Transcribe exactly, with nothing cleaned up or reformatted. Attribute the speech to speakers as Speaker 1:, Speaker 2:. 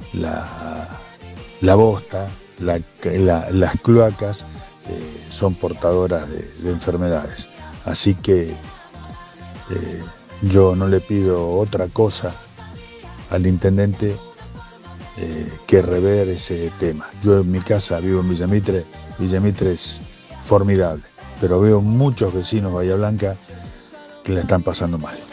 Speaker 1: la, la bosta, la, la, las cloacas eh, son portadoras de, de enfermedades. Así que eh, yo no le pido otra cosa al intendente eh, que rever ese tema. Yo en mi casa vivo en Villa Mitre, Villa Mitre es formidable, pero veo muchos vecinos de Bahía Blanca que la están pasando mal.